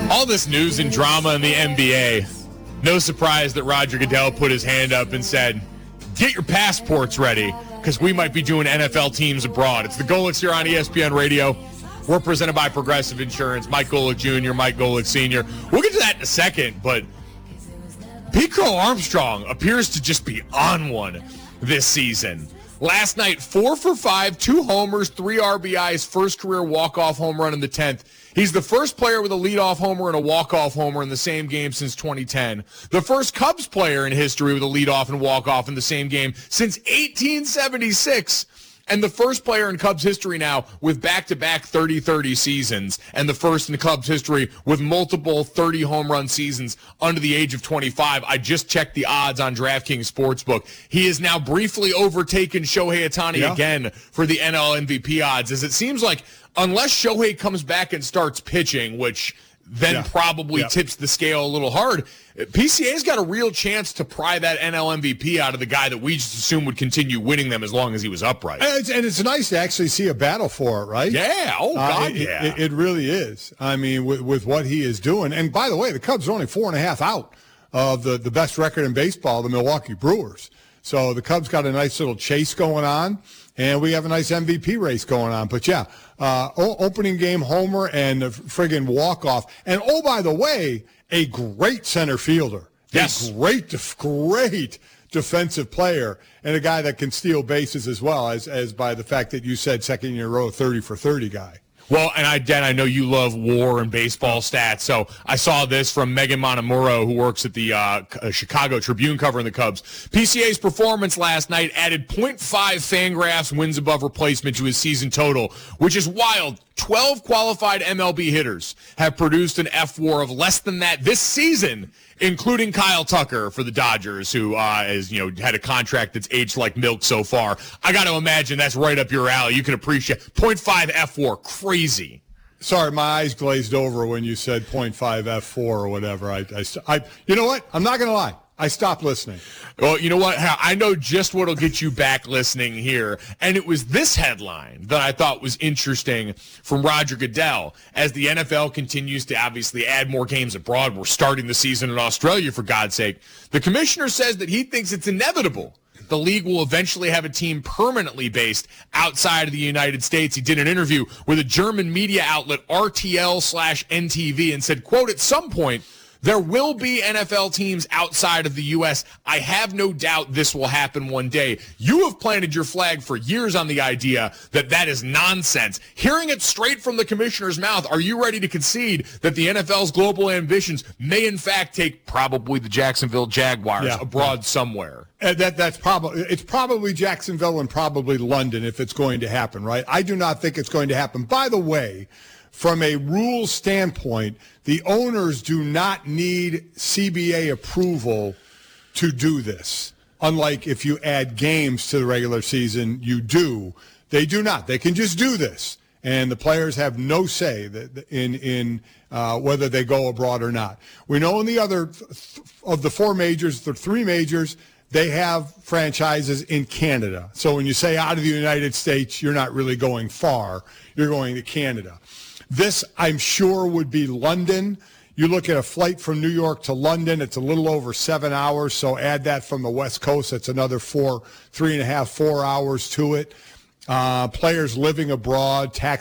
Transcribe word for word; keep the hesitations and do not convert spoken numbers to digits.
All this news and drama in the N B A. No surprise that Roger Goodell put his hand up and said, get your passports ready, because we might be doing N F L teams abroad. It's the Golics here on E S P N Radio. We're presented by Progressive Insurance. Mike Golick Junior, Mike Golick Senior We'll get to that in a second, but Pete Crow Armstrong appears to just be on one this season. Last night, four for five, two homers, three R B Is, first career walk-off home run in the tenth. He's the first player with a leadoff homer and a walk-off homer in the same game since twenty ten. The first Cubs player in history with a leadoff and walk-off in the same game since eighteen seventy-six. And the first player in Cubs history now with back-to-back thirty thirty seasons, and the first in Cubs history with multiple thirty home run seasons under the age of twenty-five. I just checked the odds on DraftKings Sportsbook. He has now briefly overtaken Shohei Ohtani yeah. again for the N L M V P odds, as it seems like unless Shohei comes back and starts pitching, which then yeah. probably yeah. tips the scale a little hard, P C A's got a real chance to pry that N L M V P out of the guy that we just assumed would continue winning them as long as he was upright. And it's, and it's nice to actually see a battle for it, right? Yeah. Oh, God, uh, it, yeah. It, it really is. I mean, with, with what he is doing. And by the way, the Cubs are only four and a half out of the, the best record in baseball, the Milwaukee Brewers. So the Cubs got a nice little chase going on, and we have a nice M V P race going on. But, yeah, uh, o- opening game homer and a friggin' walk-off. And, oh, by the way, a great center fielder. Yes. A great, def- great defensive player, and a guy that can steal bases as well, as, as by the fact that you said second in a row thirty for thirty guy. Well, and I, Dan, I know you love war and baseball stats, so I saw this from Megan Montemurro, who works at the uh, Chicago Tribune covering the Cubs. P C A's performance last night added point five Fangraphs wins above replacement to his season total, which is wild. twelve qualified M L B hitters have produced an F W A R of less than that this season, including Kyle Tucker for the Dodgers, who uh, has, you know, had a contract that's aged like milk so far. I got to imagine that's right up your alley. You can appreciate point five F W A R, crazy. Sorry, my eyes glazed over when you said point five F four or whatever. I, I, I, you know what? I'm not going to lie. I stopped listening. Well, you know what? I know just what'll get you back listening here. And it was this headline that I thought was interesting from Roger Goodell. As the N F L continues to obviously add more games abroad, we're starting the season in Australia, for God's sake. The commissioner says that he thinks it's inevitable the league will eventually have a team permanently based outside of the United States. He did an interview with a German media outlet, R T L slash N T V, and said, quote, at some point, there will be N F L teams outside of the U S. I have no doubt this will happen one day. You have planted your flag for years on the idea that that is nonsense. Hearing it straight from the commissioner's mouth, are you ready to concede that the N F L's global ambitions may in fact take probably the Jacksonville Jaguars yeah. abroad somewhere? And that that's probably it's probably Jacksonville and probably London if it's going to happen, right? I do not think it's going to happen. By the way, from a rules standpoint, the owners do not need C B A approval to do this. Unlike if you add games to the regular season, you do. They do not. They can just do this. And the players have no say that in in uh, whether they go abroad or not. We know in the other th- of the four majors, the three majors, they have franchises in Canada. So when you say out of the United States, you're not really going far. You're going to Canada. This, I'm sure, would be London. You look at a flight from New York to London, it's a little over seven hours, so add that from the West Coast, that's another four, three and a half, four hours to it. Uh, players living abroad, tax